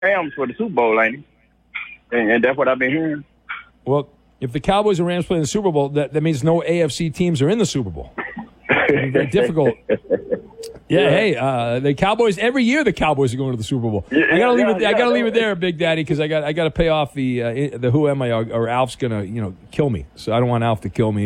Rams for the Super Bowl, ain't he? And that's what I've been hearing. Well, if the Cowboys and Rams play in the Super Bowl, that means no AFC teams are in the Super Bowl. It'd be very difficult. Yeah, hey, the Cowboys, every year the Cowboys are going to the Super Bowl. I got to leave it there, Big Daddy, because I got to pay off the Who Am I, or Alf's going to kill me. So I don't want Alf to kill me.